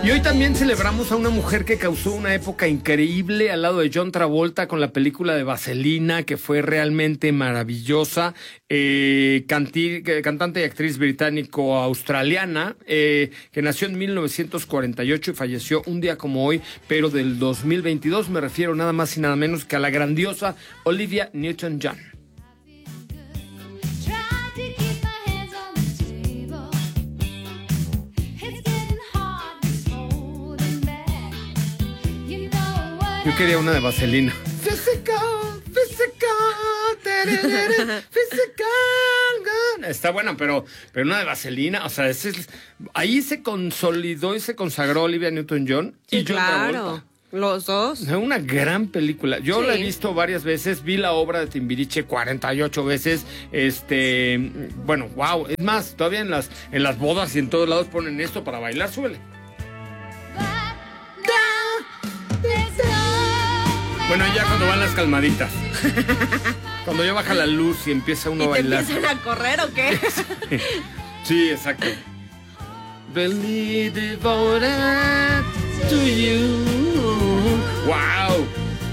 Y hoy también celebramos a una mujer que causó una época increíble al lado de John Travolta con la película de Vaselina, que fue realmente maravillosa. Cantante y actriz británico-australiana, que nació en 1948 y falleció un día como hoy, pero del 2022. Me refiero nada más y nada menos que a la grandiosa Olivia Newton-John. Yo quería una de Vaselina. Está buena, pero una de Vaselina, o sea, ahí se consolidó y se consagró Olivia Newton-John y John Travolta. Los dos. Una gran película. Yo la he visto varias veces, vi la obra de Timbiriche 48 veces. Bueno, wow. Es más, todavía en las bodas y en todos lados ponen esto para bailar, súbele. Bueno, ya cuando van las calmaditas. Cuando ya baja la luz y empieza uno a bailar. ¿Y te empiezan a correr o qué? Sí, exacto. Really devoted to you. Wow.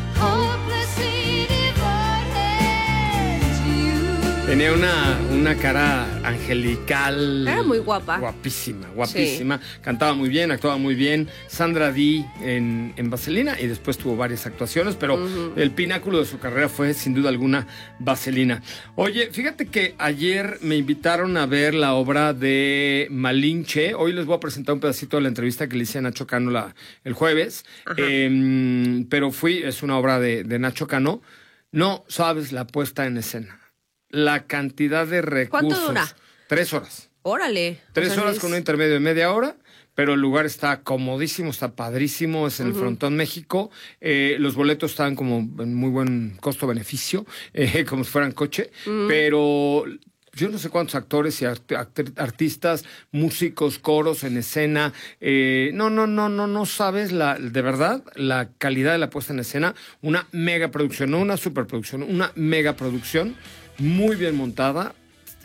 Tenía una cara angelical. Era muy guapa. Guapísima. Sí. Cantaba muy bien, actuaba muy bien. Sandra Dee en Vaselina y después tuvo varias actuaciones, pero el pináculo de su carrera fue sin duda alguna Vaselina. Oye, fíjate que ayer me invitaron a ver la obra de Malinche. Hoy les voy a presentar un pedacito de la entrevista que le hice a Nacho Cano el jueves. Pero es una obra de Nacho Cano. No sabes la puesta en escena. La cantidad de recursos. ¿Cuánto dura? 3 horas. Órale. 3 horas con un intermedio de media hora, pero el lugar está comodísimo, está padrísimo, es en el Frontón México. Los boletos están como en muy buen costo-beneficio, como si fueran coche, pero yo no sé cuántos actores y artistas, músicos, coros en escena. No sabes de verdad la calidad de la puesta en escena. Una mega producción, no una superproducción, una mega producción. Muy bien montada,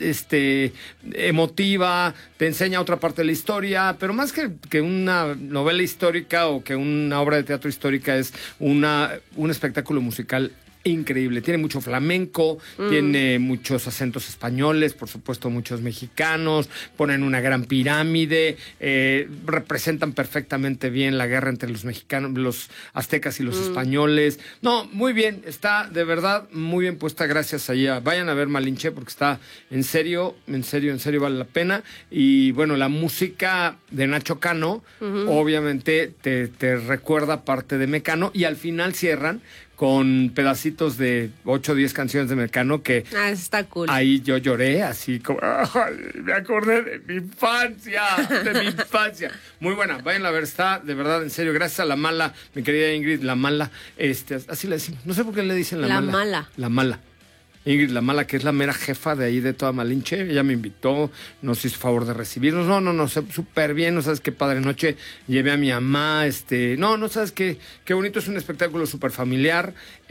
emotiva, te enseña otra parte de la historia, pero más que una novela histórica o que una obra de teatro histórica, es un espectáculo musical increíble. Tiene mucho flamenco, tiene muchos acentos españoles, por supuesto muchos mexicanos, ponen una gran pirámide, representan perfectamente bien la guerra entre los mexicanos, los aztecas y los españoles. No, muy bien, está de verdad muy bien puesta, gracias a ella. Vayan a ver Malinche porque está en serio vale la pena. Y bueno, la música de Nacho Cano obviamente te recuerda parte de Mecano y al final cierran con pedacitos de 8 o 10 canciones de Mecano que... está cool. Ahí yo lloré, así como... me acordé de mi infancia, Muy buena, vayan a ver, está de verdad, en serio. Gracias a La Mala, mi querida Ingrid, La Mala. Así le decimos. No sé por qué le dicen La Mala. La Mala. Ingrid La Mala, que es la mera jefa de ahí de toda Malinche. Ella me invitó, nos hizo favor de recibirnos. No, súper bien, no sabes qué padre noche. Llevé a mi mamá, no sabes qué bonito, es un espectáculo súper familiar.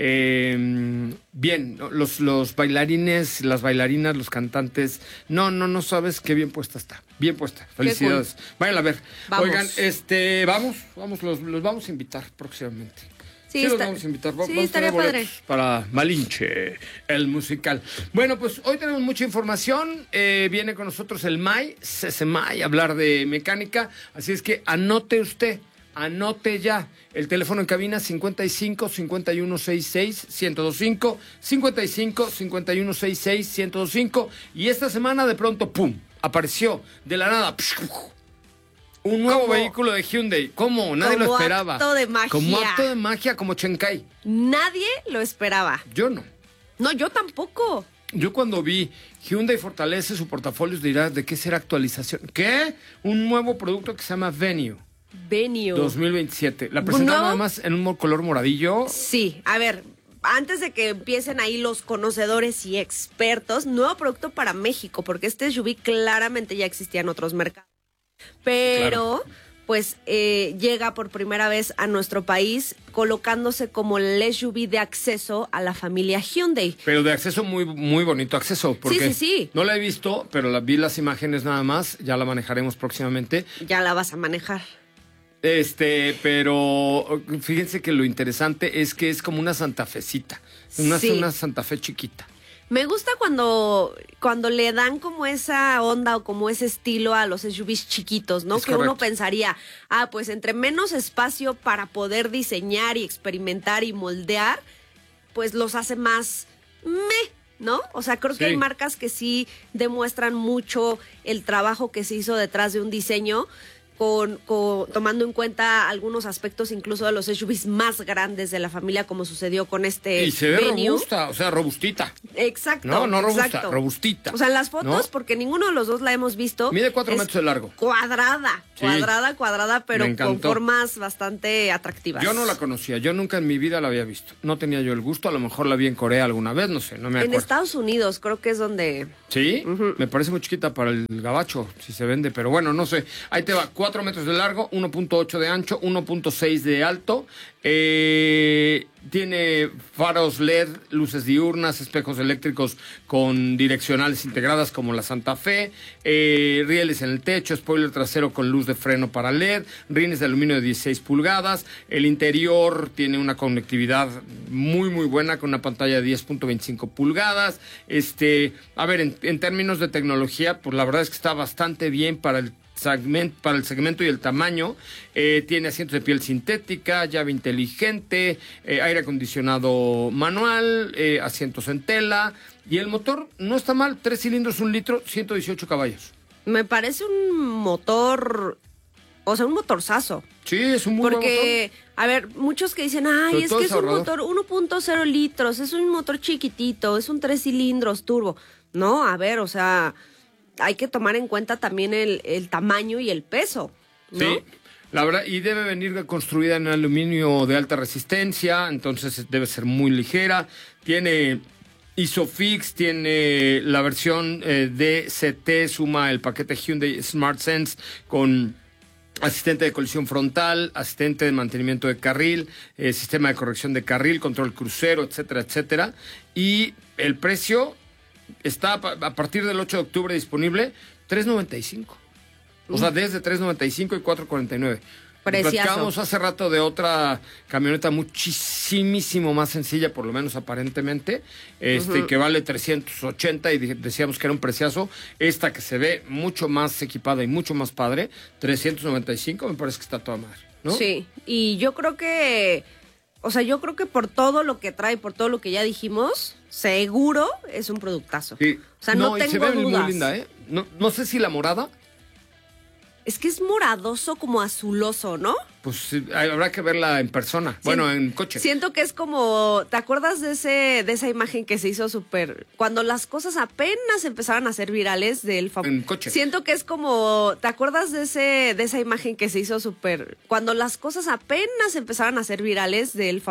Bien, los bailarines, las bailarinas, los cantantes. No sabes qué bien puesta está. Bien puesta, felicidades. Cool. Vayan a ver. Vamos. Oigan, los vamos a invitar próximamente. Sí, los vamos a invitar. Vamos a tener boletos para Malinche, el musical. Bueno, pues hoy tenemos mucha información. Viene con nosotros el CESEMAI, a hablar de mecánica. Así es que anote ya. El teléfono en cabina 55 51 66 1025, 55 51 66 1025. Y esta semana de pronto, ¡pum!, apareció de la nada. Un nuevo vehículo de Hyundai. ¿Cómo? Nadie lo esperaba. Acto de magia. Como acto de magia, como Chenkai. Nadie lo esperaba. Yo no. No, yo tampoco. Yo cuando vi Hyundai fortalece su portafolio, dirás, ¿de qué será actualización? ¿Qué? Un nuevo producto que se llama Venue 2027. La presentaron nada más en un color moradillo. Sí, a ver, antes de que empiecen ahí los conocedores y expertos, nuevo producto para México, porque este SUV claramente ya existía en otros mercados. Pero, pues, llega por primera vez a nuestro país colocándose como el SUV de acceso a la familia Hyundai. Pero de acceso muy, muy bonito acceso, porque sí. No la he visto, pero vi las imágenes nada más, ya la manejaremos próximamente. Ya la vas a manejar. Pero fíjense que lo interesante es que es como una santafecita, Sí. una Santa Fe chiquita. Me gusta cuando le dan como esa onda o como ese estilo a los SUVs chiquitos, ¿no? Es que uno correcto. pensaría, pues entre menos espacio para poder diseñar y experimentar y moldear, pues los hace más ¿no? O sea, creo que Sí. hay marcas que sí demuestran mucho el trabajo que se hizo detrás de un diseño, tomando en cuenta algunos aspectos incluso de los SUVs más grandes de la familia, como sucedió con este Y se ve Venue. robusta, o sea, robustita. Exacto. No robusta, exacto. robustita. O sea, en las fotos, ¿no? porque ninguno de los dos la hemos visto. Mide 4 es metros de largo. Cuadrada, Sí. cuadrada, pero Me con encantó. formas bastante atractivas. Yo no la conocía, yo nunca en mi vida la había visto. No tenía yo el gusto, a lo mejor la vi en Corea alguna vez, no sé, no me En acuerdo. Estados Unidos creo que es donde... Sí, me parece muy chiquita para el gabacho, si se vende, pero bueno, no sé. Ahí te va, 4 metros de largo, 1.8 de ancho, 1.6 de alto. Tiene faros LED, luces diurnas, espejos eléctricos con direccionales integradas como la Santa Fe, rieles en el techo, spoiler trasero con luz de freno para LED, rines de aluminio de 16 pulgadas. El interior tiene una conectividad muy buena con una pantalla de 10.25 pulgadas. A ver, en términos de tecnología, pues la verdad es que está bastante bien para el segmento y el tamaño. Tiene asientos de piel sintética, llave inteligente, aire acondicionado manual, asientos en tela, y el motor no está mal, 3 cilindros, 1 litro, 118 caballos. Me parece un motor, o sea, un motorzazo. Sí, es un muy buen Porque, a ver, muchos que dicen, ay, Sobre es todo que es es un ahorrador. motor 1.0 litros, es un motor chiquitito, es un 3 cilindros turbo. No, a ver, o sea, hay que tomar en cuenta también el tamaño y el peso, ¿no? Sí, la verdad, y debe venir construida en aluminio de alta resistencia, entonces debe ser muy ligera. Tiene ISOFIX, tiene la versión DCT, suma el paquete Hyundai Smart Sense con asistente de colisión frontal, asistente de mantenimiento de carril, sistema de corrección de carril, control crucero, etcétera, etcétera. Y el precio está a partir del 8 de octubre disponible, $395. O sea, desde $395 y $449. Preciazo. Platicábamos hace rato de otra camioneta muchísimo más sencilla, por lo menos aparentemente, que vale 380 y decíamos que era un preciazo. Esta que se ve mucho más equipada y mucho más padre, 395, me parece que está toda madre, ¿no? Sí, y yo creo que, o sea, yo creo que por todo lo que trae, por todo lo que ya dijimos, seguro es un productazo. Sí. O sea, no y tengo se ve dudas. muy linda, ¿eh? No sé si la morada, Es que es moradoso como azuloso, ¿no? pues habrá que verla en persona. Bueno, en coche. Siento que es como, ¿te acuerdas de esa imagen que se hizo súper, cuando las cosas apenas empezaron a ser virales del En coche. Siento que es como, ¿te acuerdas de esa imagen que se hizo súper, cuando las cosas apenas empezaron a ser virales del